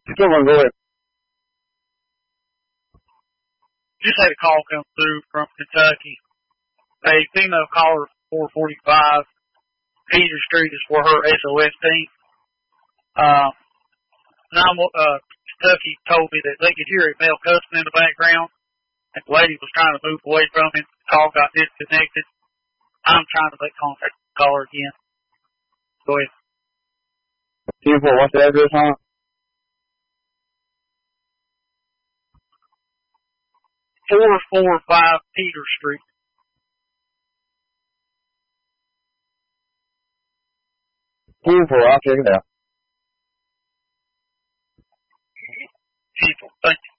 Still gonna go ahead. Just had a call come through from Kentucky. A female caller, 445 Peter Street is for her SOS team. Kentucky told me that they could hear a male cussing in the background, and the lady was trying to move away from him. The call got disconnected. I'm trying to make contact with the caller again. Go ahead. 10-4, what's the address on it? 445 Peter Street. I'll check it out. People, thank you.